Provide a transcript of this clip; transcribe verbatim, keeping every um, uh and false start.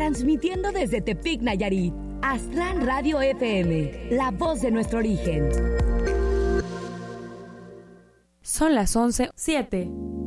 transmitiendo desde Tepic, Nayarit. Aztlán Radio F M, la voz de nuestro origen. Son las once, siete.